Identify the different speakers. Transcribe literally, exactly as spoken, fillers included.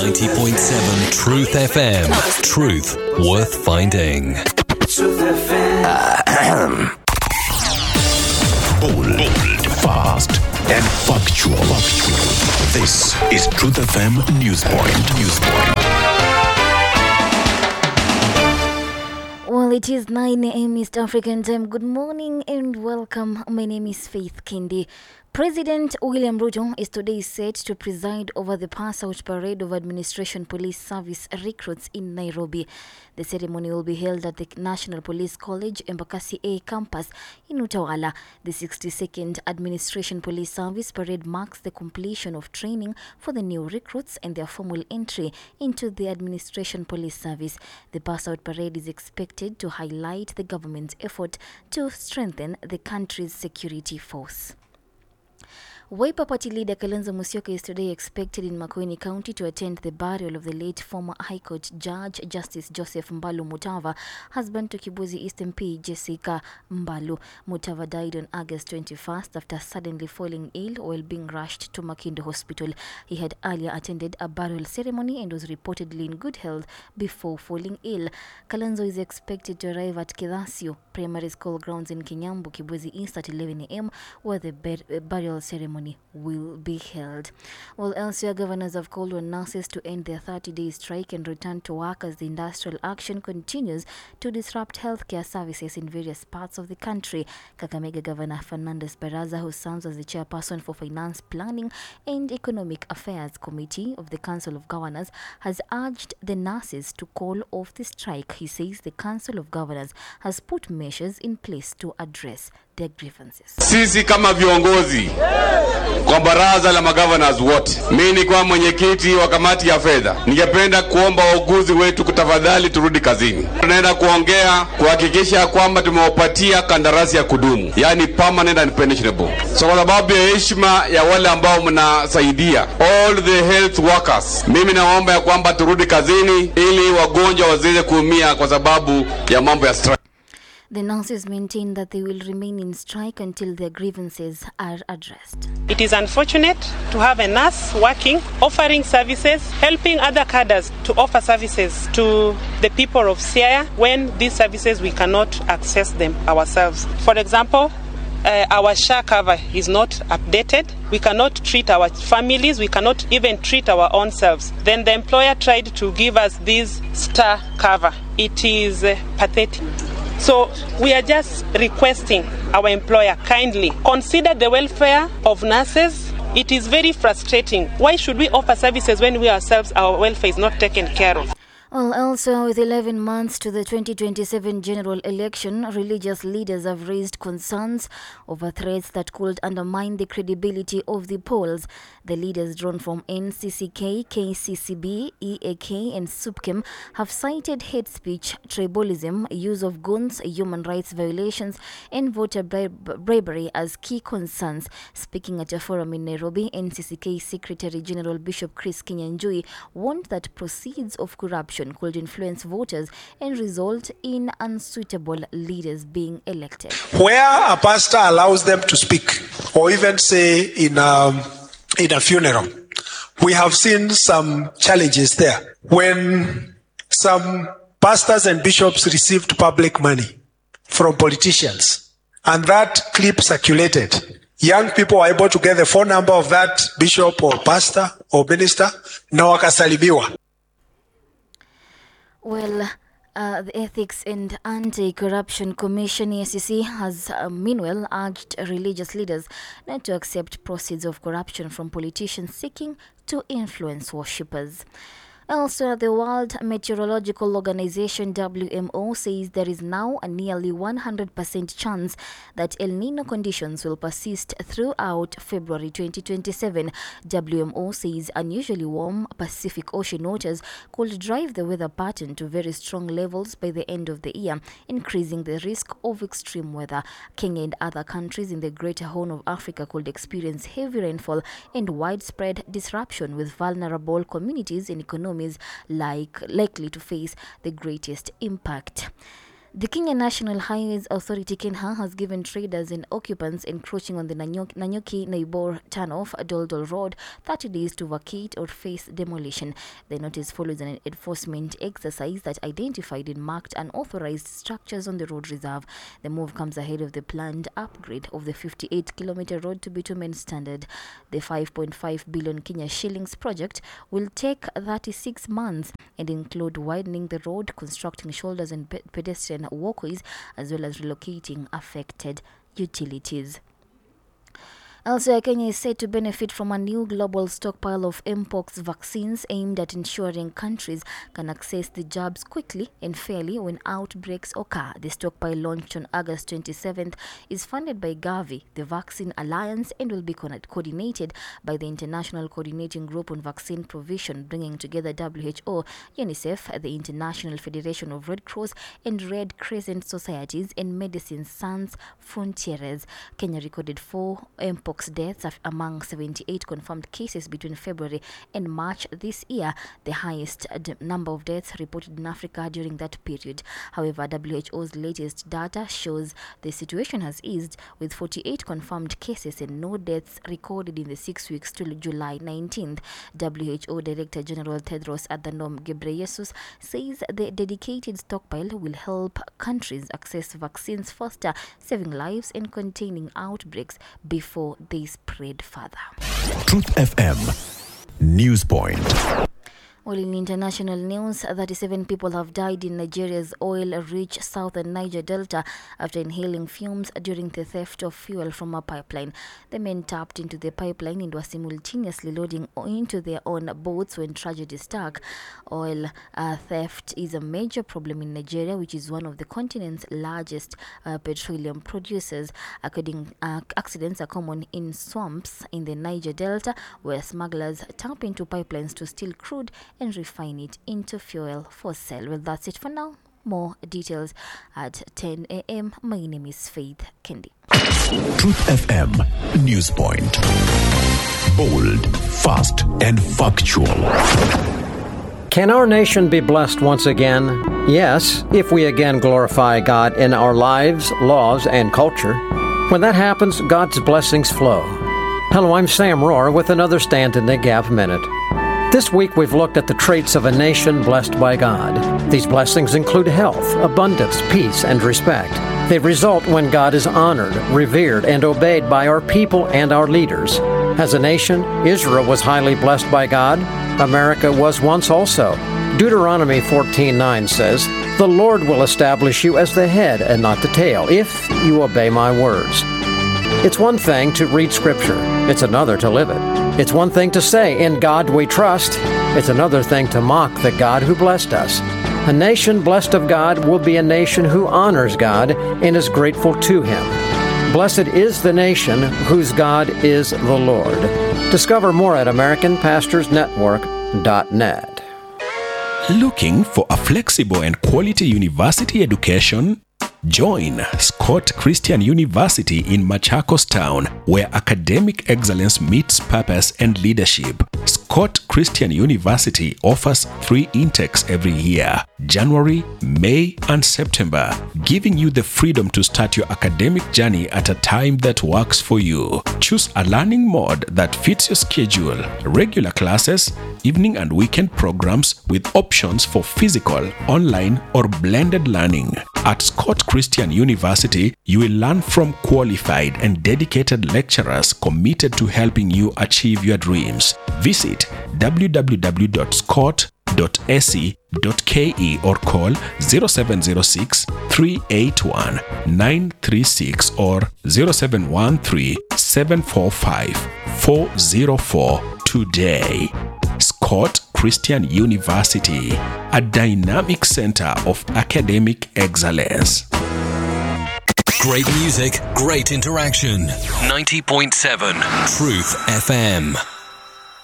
Speaker 1: ninety point seven Truth F M. Truth worth finding. Truth F M. Bold, bold, fast, and factual. Factual. This is Truth F M Newspoint. Newspoint.
Speaker 2: Well, it is nine a.m. East African time. Good morning and welcome. My name is Faith Kindi. President William Ruto is today set to preside over the pass-out parade of Administration Police Service recruits in Nairobi. The ceremony will be held at the National Police College, Embakasi A campus in Utawala. The sixty-second Administration Police Service parade marks the completion of training for the new recruits and their formal entry into the Administration Police Service. The pass-out parade is expected to highlight the government's effort to strengthen the country's security force. Wiper Party leader Kalonzo Musyoka is today expected in Makueni County to attend the burial of the late former High Court Judge Justice Joseph Mbalu Mutava, husband to Kibuzi East M P Jessica Mbalu. Mutava died on August twenty-first after suddenly falling ill while being rushed to Makindo Hospital. He had earlier attended a burial ceremony and was reportedly in good health before falling ill. Kalonzo is expected to arrive at Kidasio Primary School grounds in Kinyambu, Kibuzi East at eleven a.m. where the bur- burial ceremony will be held. While elsewhere, governors have called on nurses to end their thirty-day strike and return to work as the industrial action continues to disrupt healthcare services in various parts of the country. Kakamega Governor Fernandes Baraza, who serves as the chairperson for Finance Planning and Economic Affairs Committee of the Council of Governors, has urged the nurses to call off the strike. He says the Council of Governors has put measures in place to address their grievances.
Speaker 3: Sisi kama viongozi kwa baraza la magovernors wote, mimi kwa mwenyekiti wa kamati ya fedha, ningependa kuomba wauguzi wetu kutafadhali turudi kazini. Tunaenda kuongea kuhakikisha kwamba tumewapatia kandarasi ya kudumu, yani permanent and pensionable. So kwa sababu ya heshima ya wale ambao mnasaidia all the health workers, mimi naomba ya kwamba turudi kazini ili wagonjwa wasiweze kuumia kwa sababu ya mambo ya strike.
Speaker 2: The nurses maintain that they will remain in strike until their grievances are addressed.
Speaker 4: It is unfortunate to have a nurse working, offering services, helping other cadres to offer services to the people of Siaya when these services we cannot access them ourselves. For example, uh, our S H A cover is not updated. We cannot treat our families. We cannot even treat our own selves. Then the employer tried to give us this STAR cover. It is uh, pathetic. So we are just requesting our employer kindly consider the welfare of nurses. It is very frustrating. Why should we offer services when we ourselves, our welfare is not taken care of?
Speaker 2: Well, also with eleven months to the twenty twenty-seven general election, religious leaders have raised concerns over threats that could undermine the credibility of the polls. The leaders drawn from N C C K, K C C B, E A K and SUPKEM have cited hate speech, tribalism, use of guns, human rights violations and voter brib- bribery as key concerns. Speaking at a forum in Nairobi, N C C K Secretary General Bishop Chris Kinyanjui warned that proceeds of corruption could influence voters and result in unsuitable leaders being elected.
Speaker 5: Where a pastor allows them to speak, or even say in a, in a funeral, we have seen some challenges there. When some pastors and bishops received public money from politicians, and that clip circulated, young people were able to get the phone number of that bishop or pastor or minister, na wakasalimiwa.
Speaker 2: Well, uh, the Ethics and Anti-Corruption Commission, E A C C, has uh, meanwhile urged religious leaders not to accept proceeds of corruption from politicians seeking to influence worshippers. Also, the World Meteorological Organization W M O says there is now a nearly one hundred percent chance that El Nino conditions will persist throughout February twenty twenty-seven. W M O says unusually warm Pacific Ocean waters could drive the weather pattern to very strong levels by the end of the year, increasing the risk of extreme weather. Kenya and other countries in the Greater Horn of Africa could experience heavy rainfall and widespread disruption, with vulnerable communities and economies like likely to face the greatest impact. The Kenya National Highways Authority (KENHA) has given traders and occupants encroaching on the Nanyuki, Nanyuki Naibor turnoff Doldol Road thirty days to vacate or face demolition. The notice follows an enforcement exercise that identified and marked unauthorized structures on the road reserve. The move comes ahead of the planned upgrade of the fifty-eight kilometer road to bitumen standard. The five point five billion Kenya shillings project will take thirty-six months and include widening the road, constructing shoulders and pe- pedestrian walkways, as well as relocating affected utilities. Elsewhere, Kenya is said to benefit from a new global stockpile of mpox vaccines aimed at ensuring countries can access the jabs quickly and fairly when outbreaks occur. The stockpile, launched on August twenty-seventh, is funded by Gavi, the Vaccine Alliance, and will be co- coordinated by the International Coordinating Group on Vaccine Provision, bringing together W H O, UNICEF, the International Federation of Red Cross and Red Crescent Societies, and Medicine Sans Frontieres. Kenya recorded four mpox deaths among seventy-eight confirmed cases between February and March this year, the highest d- number of deaths reported in Africa during that period. However, W H O's latest data shows the situation has eased, with forty-eight confirmed cases and no deaths recorded in the six weeks to July nineteenth. W H O Director General Tedros Adhanom Ghebreyesus says the dedicated stockpile will help countries access vaccines faster, saving lives and containing outbreaks before they spread further.
Speaker 1: Truth F M News Point.
Speaker 2: Well, in international news, thirty-seven people have died in Nigeria's oil-rich southern Niger Delta after inhaling fumes during the theft of fuel from a pipeline. The men tapped into the pipeline and were simultaneously loading into their own boats when tragedy struck. Oil uh, theft is a major problem in Nigeria, which is one of the continent's largest uh, petroleum producers. According, uh, accidents are common in swamps in the Niger Delta, where smugglers tap into pipelines to steal crude and refine it into fuel for sale. Well, that's it for now. More details at ten a.m. My name is Faith Kendi.
Speaker 1: Truth F M News Point. Bold, fast, and factual.
Speaker 6: Can our nation be blessed once again? Yes, if we again glorify God in our lives, laws, and culture. When that happens, God's blessings flow. Hello, I'm Sam Rohr with another Stand in the Gap Minute. This week we've looked at the traits of a nation blessed by God. These blessings include health, abundance, peace, and respect. They result when God is honored, revered, and obeyed by our people and our leaders. As a nation, Israel was highly blessed by God. America was once also. Deuteronomy fourteen nine says, "The Lord will establish you as the head and not the tail, if you obey my words." It's one thing to read Scripture. It's another to live it. It's one thing to say, "In God we trust." It's another thing to mock the God who blessed us. A nation blessed of God will be a nation who honors God and is grateful to Him. Blessed is the nation whose God is the Lord. Discover more at American Pastors Network dot net.
Speaker 1: Looking for a flexible and quality university education? Join Scott Christian University in Machakos Town, where academic excellence meets purpose and leadership. Scott Christian University offers three intakes every year: January, May, and September, giving you the freedom to start your academic journey at a time that works for you. Choose a learning mode that fits your schedule: regular classes, evening and weekend programs, with options for physical, online, or blended learning. At Scott Christian University, you will learn from qualified and dedicated lecturers committed to helping you achieve your dreams. Visit w w w dot scott dot a c dot k e or call zero seven zero six, three eight one, nine three six or zero seven one three, seven four five, four zero four today. Scott Christian University, a dynamic center of academic excellence.
Speaker 7: Great music, great interaction. ninety point seven Truth F M.